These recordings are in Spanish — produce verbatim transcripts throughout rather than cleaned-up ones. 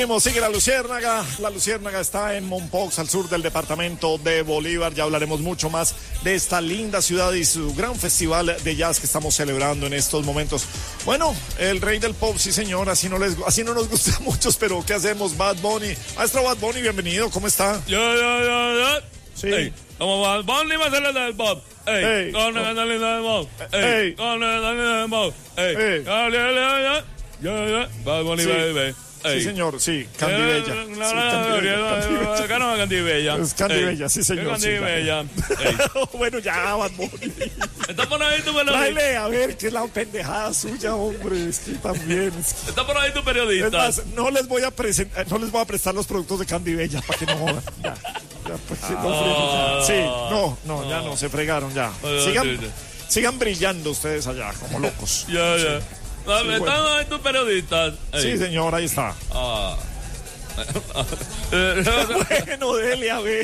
Sigue la Luciérnaga, la Luciérnaga está en Mompox, al sur del departamento de Bolívar. Ya hablaremos mucho más de esta linda ciudad y su gran festival de jazz que estamos celebrando en estos momentos. Bueno, el rey del pop, sí señor, así no, les, así no nos gusta a muchos, pero ¿qué hacemos? Bad Bunny. Maestro Bad Bunny, bienvenido, ¿cómo está? Yo, yo, yo, yo. Sí. Hey, como Bad Bunny va a ser el del pop. Ey, Hey, con el del pop. Ey, con el del pop. Ey, Hey. yo, yo, Bad Bunny, Sí. baby. Sí, señor, sí, Candy Bella. Sí, Candy Bella, Candy Bella. Candy Bella. Es Candy Bella, sí, señor. Candy sí, Bella. Bueno, ya, Bad Bunny. Está por ahí tu periodista. Tráele, a ver, qué es la pendejada suya, hombre. Es que también. Es que... Está por ahí tu Es periodista. más, no les voy a presentar, no les voy a prestar los productos de Candy Bella para que no jodan. Ya, ya, pues, sí, no freguen. Sí, no, no, ya no, se fregaron ya. Sigan, sigan brillando ustedes allá como locos. Ya, ya. bueno. Están ahí tus periodistas. Sí, señor, ahí está. Ah. Bueno, dele a ver.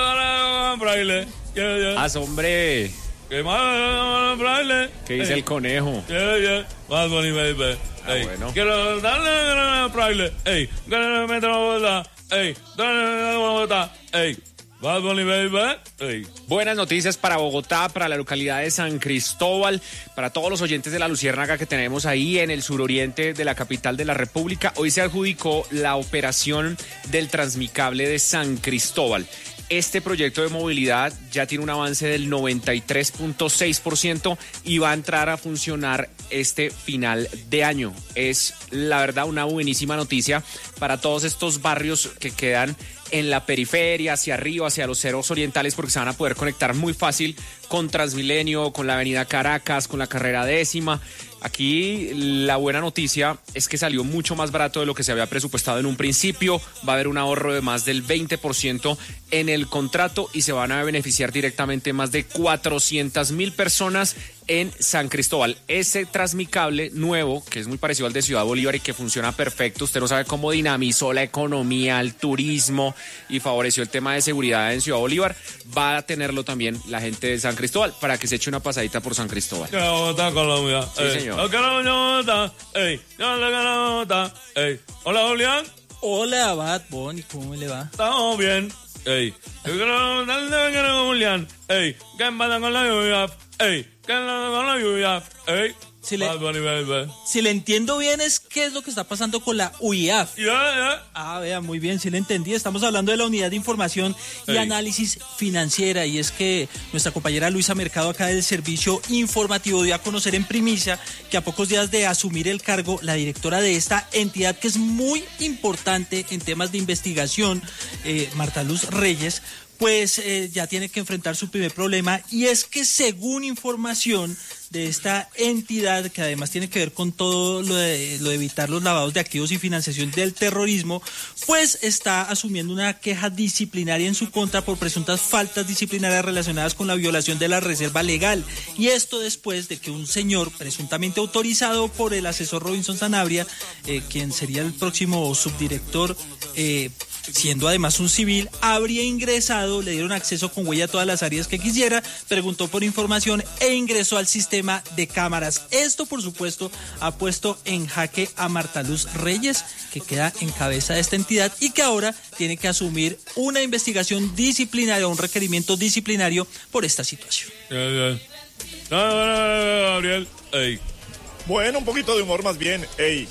Braille. ¡Haz, hombre! ¿Qué más, Braille? ¿Qué dice el conejo? Yeah, yeah. Bad Bunny, baby. Ah, Ey, bueno. quiero darle Braille. Ey, quiero meter la bola. Ey, darle la bola. Ey, Bad Bunny, baby. Ey. Buenas noticias para Bogotá, para la localidad de San Cristóbal, para todos los oyentes de la Luciérnaga que tenemos ahí en el suroriente de la capital de la República. Hoy se adjudicó la operación del Transmicable de San Cristóbal. Este proyecto de movilidad ya tiene un avance del noventa y tres punto seis por ciento y va a entrar a funcionar este final de año. Es, la verdad, una buenísima noticia para todos estos barrios que quedan en la periferia, hacia arriba, hacia los cerros orientales, porque se van a poder conectar muy fácil con Transmilenio, con la avenida Caracas, con la carrera décima. Aquí la buena noticia es que salió mucho más barato de lo que se había presupuestado en un principio. Va a haber un ahorro de más del veinte por ciento en el contrato y se van a beneficiar directamente más de cuatrocientas mil personas en San Cristóbal. Ese Transmicable nuevo, que es muy parecido al de Ciudad Bolívar y que funciona perfecto, usted no sabe cómo dinamizó la economía, el turismo y favoreció el tema de seguridad en Ciudad Bolívar, va a tenerlo también la gente de San Cristóbal para que se eche una pasadita por San Cristóbal. Que Bogotá, Colombia. Sí, Ey. señor. Yo quiero Bogotá. Ey, yo le quiero Bogotá. Ey. Hola, Julián. Hola, Bad Bunny, ¿cómo le va? Estamos bien. Ey, yo quiero darle, quiero Julián. Ey, ¿qué pasa con la lluvia? Ey, ¿qué pasa con la lluvia? Ey, Si le, Bad Bunny, baby. si le entiendo bien es qué es lo que está pasando con la U I A F. Ya, ya. Ah, vea, muy bien, sí le entendí. Estamos hablando de la Unidad de Información y Ey. Análisis Financiera. Y es que nuestra compañera Luisa Mercado, acá del Servicio Informativo, dio a conocer en primicia que a pocos días de asumir el cargo, la directora de esta entidad, que es muy importante en temas de investigación, eh, Marta Luz Reyes, pues eh, ya tiene que enfrentar su primer problema, y es que según información de esta entidad, que además tiene que ver con todo lo de, lo de evitar los lavados de activos y financiación del terrorismo, pues está asumiendo una queja disciplinaria en su contra por presuntas faltas disciplinarias relacionadas con la violación de la reserva legal. Y esto después de que un señor presuntamente autorizado por el asesor Robinson Sanabria, eh, quien sería el próximo subdirector, eh, siendo además un civil, habría ingresado, le dieron acceso con huella a todas las áreas que quisiera, preguntó por información e ingresó al sistema de cámaras. Esto, por supuesto, ha puesto en jaque a Marta Luz Reyes, que queda en cabeza de esta entidad y que ahora tiene que asumir una investigación disciplinaria, un requerimiento disciplinario por esta situación. Ya, ya. No, no, no, no, Gabriel. Ey. Bueno, un poquito de humor más bien. Ey.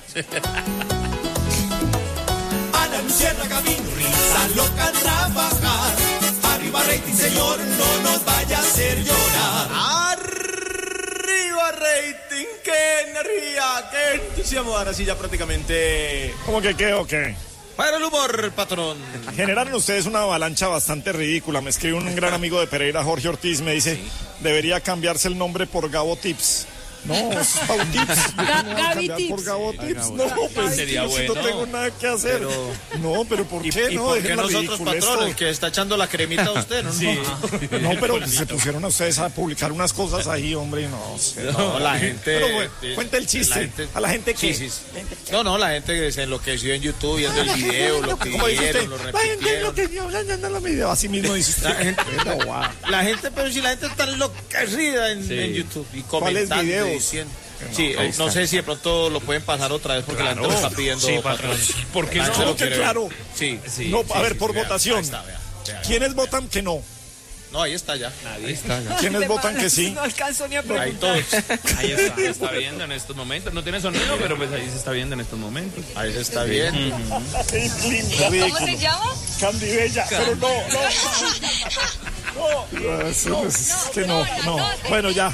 A la Luciérnaga camino, risa loca trabajar. Arriba rating, señor, no nos vaya a hacer llorar. Arriba rating, qué energía, qué entusiasmo. Ahora sí ya prácticamente... ¿Cómo que qué o qué? Para el humor, patrón. Generaron ustedes una avalancha bastante ridícula. Me escribe un gran amigo de Pereira, Jorge Ortiz, me dice, debería cambiarse el nombre por Gabo Tips. No, es Pau Tips. Gaby Tips. Por Gabo Tips. No, pues Sería yo sí bueno. no tengo nada que hacer. Pero- No, pero ¿por ¿Y, qué y no? por qué Dejen la nosotros, ridiculez, patrón, el todo. que está echando la cremita a usted, no? Sí. No, pero se pusieron a ustedes a publicar unas cosas ahí, hombre, no sé. No, la gente... Pero bueno, cuenta el la chiste. gente- A la gente que... Sí, sí. No, no, la gente se enloqueció en YouTube viendo el video, lo Como dice pidieron, usted, lo la gente lo repitieron. que dio, ya, ya, ya, la video. Así mismo dice usted. La gente, Pero, guau. la gente, pero si la gente está enloquecida en, Sí. en YouTube y ¿Cuáles comentando y videos? diciendo. Sí, eh, no sé si de pronto lo pueden pasar otra vez porque Claro. la gente lo está pidiendo. Sí, patrón. ¿Por qué La gente no? lo quiere ver. Claro. Sí, sí. No, sí, a ver, sí, por vea, votación. ahí está, vea, vea. ¿Quiénes votan que no? No, ahí está ya. Ahí está ya. ¿Quiénes votan que sí? No alcanzo ni a Ahí preguntar. todos. Ahí está, se está viendo en estos momentos. No tiene sonido, pero pues ahí se está viendo en estos momentos. Ahí se está bien. ¿Cómo se llama? Candy Bella, pero no, no. No, eso es que no, no. Bueno, ya.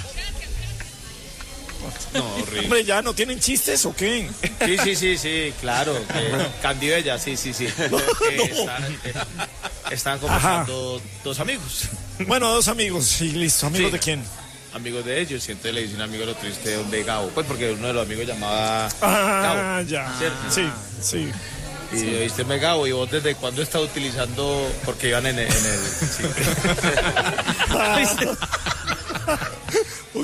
No, horrible. Hombre, ya, ¿no tienen chistes o qué? Sí, sí, sí, sí, claro. Que Candibella, sí, sí, sí. Que están, eh, están conversando dos amigos. Bueno, dos amigos, y listo. ¿Amigos Sí. de quién? Amigos de ellos, y entonces le dicen amigo lo triste donde Gabo. Pues porque uno de los amigos llamaba Ah, Gabo. ya. ¿Cierto? Sí, sí. Y le diste me Gabo, y vos desde cuándo estás utilizando, porque iban en el... En el sí. Ok.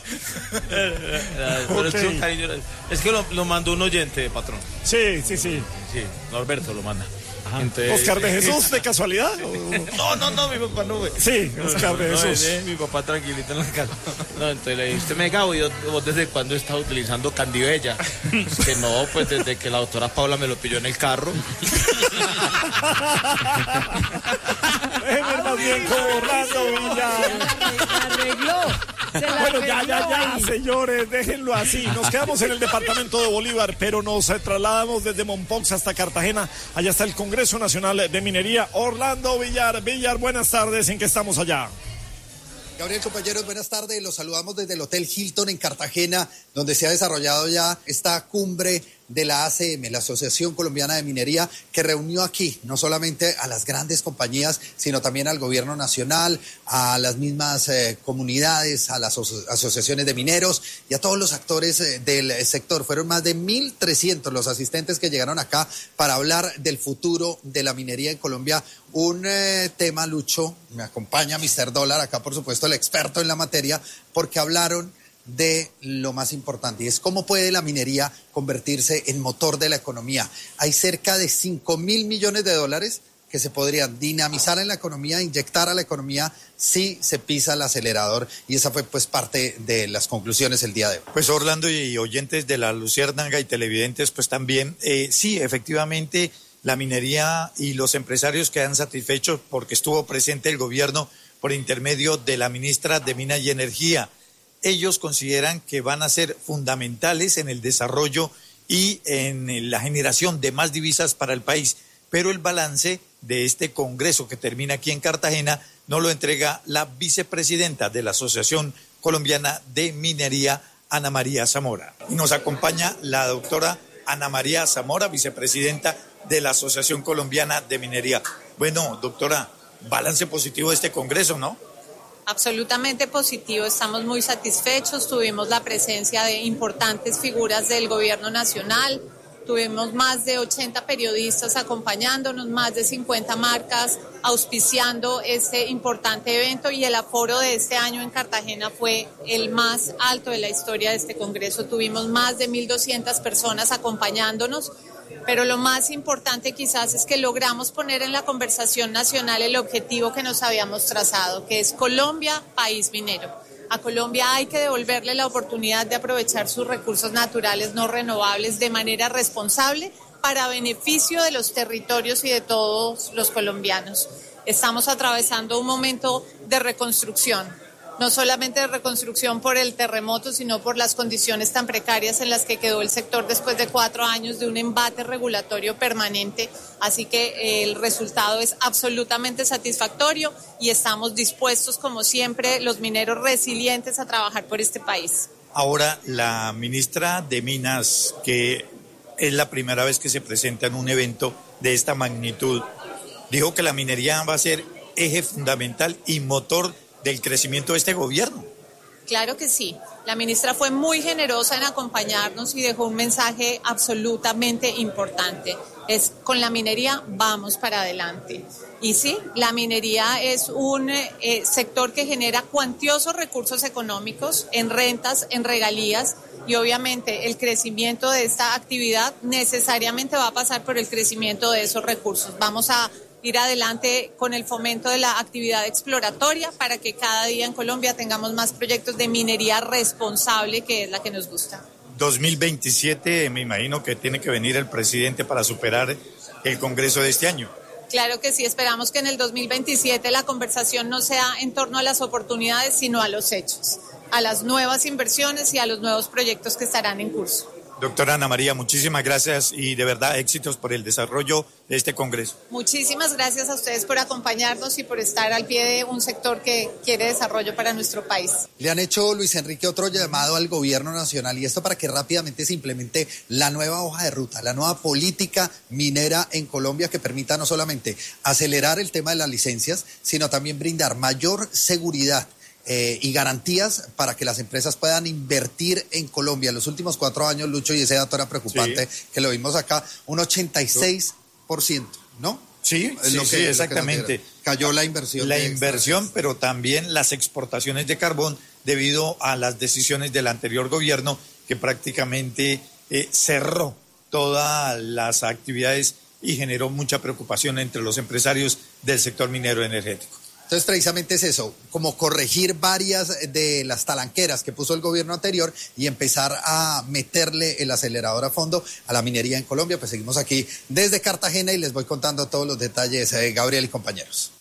Pero es un cariño- es que lo, lo mandó un oyente, patrón. Sí, sí, sí. Sí, Norberto lo manda. Entonces- ¿Oscar de Jesús, de casualidad? ¿O- No, no, no, mi papá no, güey. Sí, Oscar de No, Jesús. ese es mi papá tranquilito en la casa. No, entonces le dijiste, me Gabo, y yo, vos desde cuándo estás utilizando Candibella. Que no, pues desde que la doctora Paula me lo pilló en el carro. Déjeme más bien como Orlando Villar. Se arregló. Se la Bueno, ya, arregló ya, ya, ahí. señores, déjenlo así. Nos quedamos en el departamento de Bolívar, pero nos eh, trasladamos desde Mompox hasta Cartagena. Allá está el Congreso Nacional de Minería. Orlando Villar. Villar, buenas tardes. ¿En qué estamos allá? Gabriel, compañeros, buenas tardes. Los saludamos desde el Hotel Hilton en Cartagena, donde se ha desarrollado ya esta cumbre de la A C M, la Asociación Colombiana de Minería, que reunió aquí no solamente a las grandes compañías, sino también al gobierno nacional, a las mismas eh, comunidades, a las aso- asociaciones de mineros y a todos los actores eh, del eh, sector. Fueron más de mil trescientos los asistentes que llegaron acá para hablar del futuro de la minería en Colombia. Un eh, tema, Lucho, me acompaña mister Dólar, acá por supuesto el experto en la materia, porque hablaron de lo más importante, y es cómo puede la minería convertirse en motor de la economía. Hay cerca de cinco mil millones de dólares que se podrían dinamizar en la economía, inyectar a la economía si se pisa el acelerador, y esa fue pues parte de las conclusiones el día de hoy. Pues Orlando y oyentes de la Luciérnaga y televidentes, pues también, eh, sí, efectivamente, la minería y los empresarios quedan satisfechos porque estuvo presente el gobierno por intermedio de la ministra de Minas y Energía. Ellos consideran que van a ser fundamentales en el desarrollo y en la generación de más divisas para el país, pero el balance de este congreso que termina aquí en Cartagena no lo entrega la vicepresidenta de la Asociación Colombiana de Minería, Ana María Zamora. Y nos acompaña la doctora Ana María Zamora, vicepresidenta de la Asociación Colombiana de Minería. Bueno, doctora, balance positivo de este congreso, ¿no? Absolutamente positivo, estamos muy satisfechos, tuvimos la presencia de importantes figuras del gobierno nacional, tuvimos más de ochenta periodistas acompañándonos, más de cincuenta marcas auspiciando este importante evento, y el aforo de este año en Cartagena fue el más alto de la historia de este congreso. Tuvimos más de mil doscientas personas acompañándonos, pero lo más importante quizás es que logramos poner en la conversación nacional el objetivo que nos habíamos trazado, que es Colombia, país minero. A Colombia hay que devolverle la oportunidad de aprovechar sus recursos naturales no renovables de manera responsable para beneficio de los territorios y de todos los colombianos. Estamos atravesando un momento de reconstrucción, no solamente de reconstrucción por el terremoto, sino por las condiciones tan precarias en las que quedó el sector después de cuatro años de un embate regulatorio permanente. Así que el resultado es absolutamente satisfactorio y estamos dispuestos, como siempre, los mineros resilientes, a trabajar por este país. Ahora, la ministra de Minas, que es la primera vez que se presenta en un evento de esta magnitud, dijo que la minería va a ser eje fundamental y motor del crecimiento de este gobierno. Claro que sí. La ministra fue muy generosa en acompañarnos y dejó un mensaje absolutamente importante. Es: con la minería vamos para adelante. Y sí, la minería es un eh, sector que genera cuantiosos recursos económicos en rentas, en regalías, y obviamente el crecimiento de esta actividad necesariamente va a pasar por el crecimiento de esos recursos. Vamos a ir adelante con el fomento de la actividad exploratoria para que cada día en Colombia tengamos más proyectos de minería responsable, que es la que nos gusta. dos mil veintisiete, me imagino que tiene que venir el presidente para superar el Congreso de este año. Claro que sí, esperamos que en el dos mil veintisiete la conversación no sea en torno a las oportunidades, sino a los hechos, a las nuevas inversiones y a los nuevos proyectos que estarán en curso. Doctora Ana María, muchísimas gracias y de verdad éxitos por el desarrollo de este Congreso. Muchísimas gracias a ustedes por acompañarnos y por estar al pie de un sector que quiere desarrollo para nuestro país. Le han hecho, Luis Enrique, otro llamado al gobierno nacional, y esto para que rápidamente se implemente la nueva hoja de ruta, la nueva política minera en Colombia, que permita no solamente acelerar el tema de las licencias, sino también brindar mayor seguridad Eh, y garantías para que las empresas puedan invertir en Colombia. En los últimos cuatro años, Lucho, y ese dato era preocupante, sí, que lo vimos acá, un ochenta y seis por ciento, ¿no? Sí, es sí, lo que, sí, exactamente. Lo que cayó la inversión. La inversión, pero también las exportaciones de carbón debido a las decisiones del anterior gobierno que prácticamente eh, cerró todas las actividades y generó mucha preocupación entre los empresarios del sector minero energético. Entonces, precisamente es eso, como corregir varias de las talanqueras que puso el gobierno anterior y empezar a meterle el acelerador a fondo a la minería en Colombia. Pues seguimos aquí desde Cartagena y les voy contando todos los detalles, eh, Gabriel y compañeros.